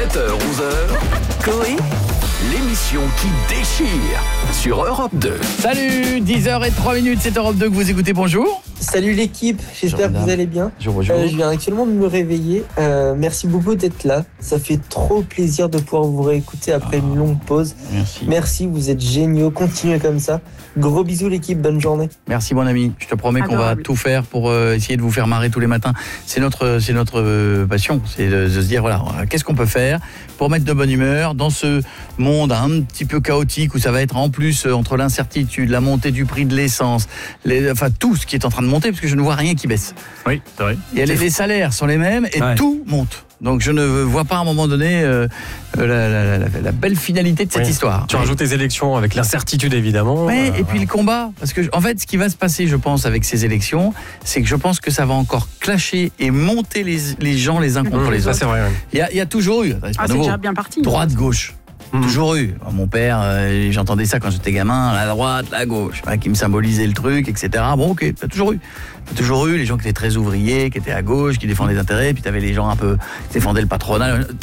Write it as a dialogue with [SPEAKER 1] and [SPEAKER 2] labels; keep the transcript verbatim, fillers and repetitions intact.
[SPEAKER 1] sept heures onze heures, Coé, l'émission qui déchire sur Europe deux.
[SPEAKER 2] Salut, dix heures zéro trois minutes, c'est Europe deux que vous écoutez, bonjour.
[SPEAKER 3] Salut l'équipe, j'espère
[SPEAKER 2] Bonjour,
[SPEAKER 3] que vous allez bien.
[SPEAKER 2] Bonjour, bonjour.
[SPEAKER 3] Euh, je viens actuellement de me réveiller. Euh, merci beaucoup d'être là. Ça fait trop plaisir de pouvoir vous réécouter après
[SPEAKER 2] Ah,
[SPEAKER 3] une longue pause.
[SPEAKER 2] Merci.
[SPEAKER 3] Merci, vous êtes géniaux. Continuez comme ça. Gros bisous l'équipe, bonne journée.
[SPEAKER 2] Merci mon ami, je te promets qu'on va
[SPEAKER 4] Adorable.
[SPEAKER 2] tout faire pour euh, essayer de vous faire marrer tous les matins. C'est notre, c'est notre euh, passion, c'est de, de se dire voilà, qu'est-ce qu'on peut faire pour mettre de bonne humeur dans ce monde un petit peu chaotique où ça va être en plus euh, entre l'incertitude, la montée du prix de l'essence, les, enfin tout ce qui est en train de monter parce que je ne vois rien qui baisse.
[SPEAKER 5] Oui, c'est vrai.
[SPEAKER 2] Et les, les salaires sont les mêmes et
[SPEAKER 5] Ouais.
[SPEAKER 2] tout monte. Donc je ne vois pas à un moment donné euh, la, la, la, la belle finalité de cette
[SPEAKER 5] Oui.
[SPEAKER 2] histoire.
[SPEAKER 5] Tu rajoutes les élections avec l'incertitude évidemment.
[SPEAKER 2] Ouais,
[SPEAKER 5] Euh,
[SPEAKER 2] et puis le combat, parce que en fait, ce qui va se passer, je pense, avec ces élections, c'est que je pense que ça va encore clasher et monter les, les gens les uns contre
[SPEAKER 5] mmh,
[SPEAKER 2] les
[SPEAKER 5] ça
[SPEAKER 2] autres.
[SPEAKER 5] c'est vrai. Ouais.
[SPEAKER 2] Il y a, il y a toujours eu, c'est pas
[SPEAKER 4] Ah, c'est
[SPEAKER 2] nouveau,
[SPEAKER 4] déjà bien parti.
[SPEAKER 2] droite, gauche.
[SPEAKER 5] Mmh.
[SPEAKER 2] Toujours eu. Mon père, euh, j'entendais ça quand j'étais gamin, la droite, la gauche, hein, qui me symbolisait le truc, et cetera. Bon, ok, t'as toujours eu. T'as toujours eu les gens qui étaient très ouvriers, qui étaient à gauche, qui défendaient les intérêts, puis t'avais les gens un peu qui défendaient le patronat.